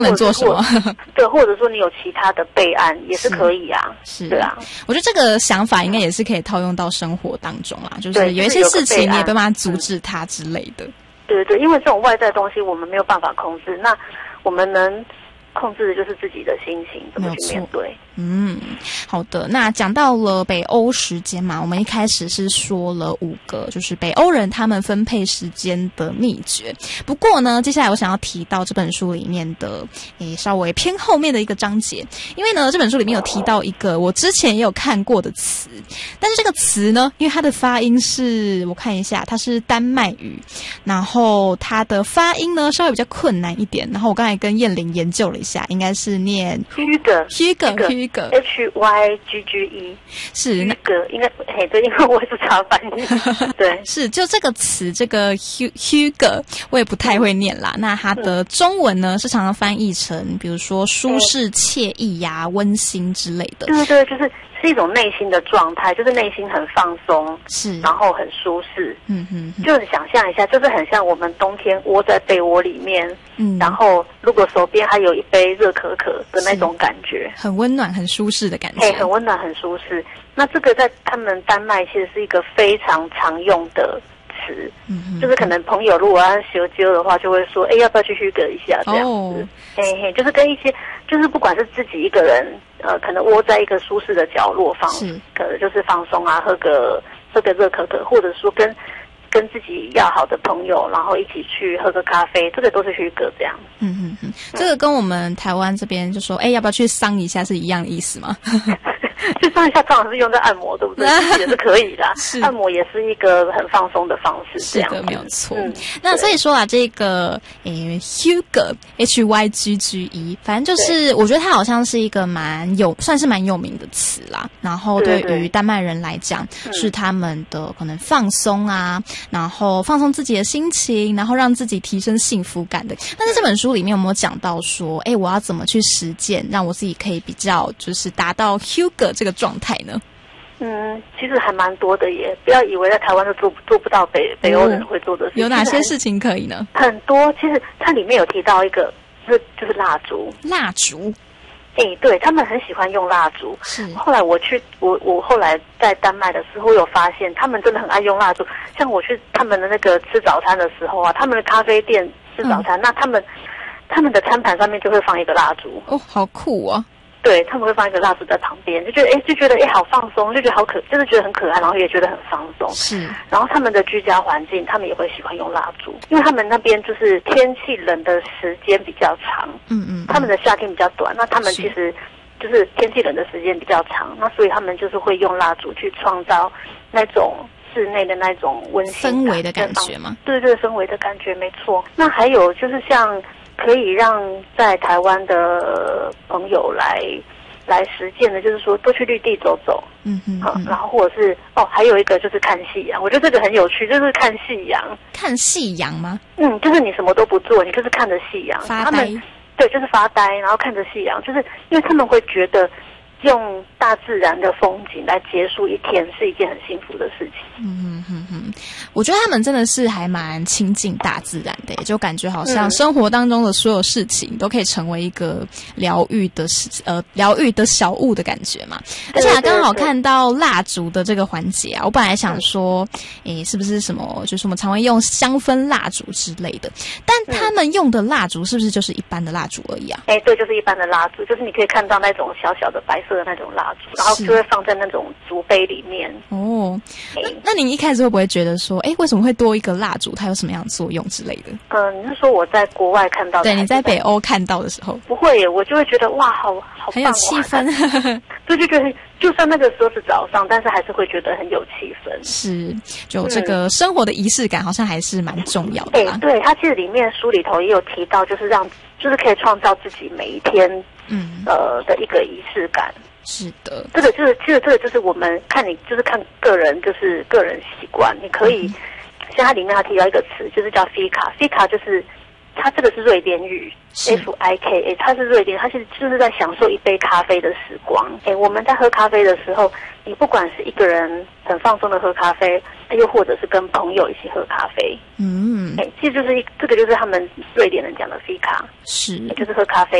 能做什么？ 对，或者说你有其他的备案也是可以啊。 是， 对啊。 我觉得这个想法应该也是可以套用到生活当中啦，就是有一些事情你也没办法阻止它之类的。 对对，因为这种外在的东西我们没有办法控制，那我们能控制的就是自己的心情，怎么去面对。 好的。那讲到了北欧时间嘛，我们一开始是说了5个，就是北欧人他们分配时间的秘诀。不过呢，接下来我想要提到这本书里面的稍微偏后面的一个章节，因为呢这本书里面有提到一个我之前也有看过的词，但是这个词呢，因为它的发音是我看一下，它是丹麦语，然后它的发音呢稍微比较困难一点，然后我刚才跟燕玲研究了一下，应该是念 Hygge Hygge 是那个应该对，因为我也不常翻译。对， 是就这个词，这个 Hygge 我也不太会念啦。那它的中文呢是常常翻译成，比如说舒适、惬意呀、温馨之类的。 对对，就是一种内心的状态，就是内心很放松， 是， 然后很舒适。就是想象一下，就是很像我们冬天窝在被窝里面，然后如果手边还有一杯热可可的那种感觉， 很温暖、很舒适的感觉。 很温暖、很舒适。那这个在他们丹麦其实是一个非常常用的词，就是可能朋友如果要修揪的话，就会说，要不要去Hygge一下这样子。就是跟一些，就是不管是自己一个人，可能窝在一个舒适的角落可能就是放松啊，喝个热可可，或者说跟自己要好的朋友，然后一起去喝个咖啡，这个都是Hygge这样。 这个跟我们台湾这边就说，要不要去桑一下是一样的意思吗？ 去桑一下当然是用在按摩，对不对？也是可以的。按摩也是一个很放松的方式，这样。 是的，没有错。那所以说啊，这个Hygge Hygge，反正就是我觉得它好像是一个算是蛮有名的词啦。然后对于丹麦人来讲，是他们的可能放松啊，然后放松自己的心情，然后让自己提升幸福感的。但是这本书里面有没有讲到说，我要怎么去实践，让我自己可以比较就是达到 Hygge 这个状态呢？ 其实还蛮多的耶，不要以为在台湾就做不到北欧人会做的事情。 有哪些事情可以呢？ 很多，其实它里面有提到一个，就是蜡烛。 蜡烛。 对，他们很喜欢用蜡烛。 是。 后来我后来在丹麦的时候有发现，他们真的很爱用蜡烛。像我去他们的那个吃早餐的时候啊，他们的咖啡店吃早餐，那他们的餐盘上面就会放一个蜡烛。 好酷啊！ 对，他们会放一个蜡烛在旁边，就觉得好放松，就觉得真的觉得很可爱，然后也觉得很放松。 是。 然后他们的居家环境，他们也会喜欢用蜡烛，因为他们那边就是天气冷的时间比较长。他们的夏天比较短，那他们其实就是天气冷的时间比较长，那所以他们就是会用蜡烛去创造那种室内的那种温馨氛围的感觉吗？ 对，氛围的感觉没错。那还有就是像可以让在台湾的朋友来实践的，就是说多去绿地走走。然后或者是还有一个就是看夕阳，我觉得这个很有趣，就是看夕阳。 看夕阳吗？ 就是你什么都不做，你就是看着夕阳发呆。 对，就是发呆，然后看着夕阳，就是因为他们会觉得用大自然的风景来结束一天是一件很幸福的事情。 我觉得他们真的是还蛮亲近大自然的，就感觉好像生活当中的所有事情都可以成为一个疗愈的小物的感觉嘛。而且刚好看到蜡烛的这个环节啊，我本来想说，是不是什么就是我们常会用香氛蜡烛之类的？但他们用的蜡烛是不是就是一般的蜡烛而已啊？ 对，就是一般的蜡烛，就是你可以看到那种小小的白色的那种蜡烛，然后就会放在那种烛杯里面。 那你一开始会不会觉得说，为什么会多一个蜡烛？它有什么样的作用之类的？ 你是说我在国外看到的？ 对，你在北欧看到的时候， 不会耶，我就会觉得哇，好很有气氛。 对，就觉得就算那个时候是早上，但是还是会觉得很有气氛。 是，就这个生活的仪式感好像还是蛮重要的啦。 对，它其实里面书里头也有提到，就是可以创造自己每一天的一个仪式感。 是的， 这个就是我们看你就是看个人习惯，你可以像它里面它提到一个词，就是叫 fika 就是它这个是瑞典语 ，FIKA， 它是瑞典，它就是在享受一杯咖啡的时光。我们在喝咖啡的时候，你不管是一个人很放松的喝咖啡，又或者是跟朋友一起喝咖啡，其实就是这个就是他们瑞典人讲的 fika， 是， 就是喝咖啡。